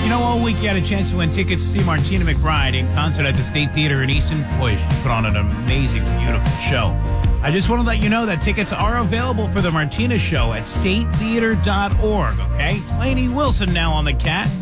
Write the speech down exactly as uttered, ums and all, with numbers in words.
You know, all week you had a chance to win tickets to see Martina McBride in concert at the State Theater in Easton. Boy, she put on an amazing, beautiful show. I just want to let you know that tickets are available for the Martina show at state theater dot org, okay? It's Lainey Wilson now on the Cat.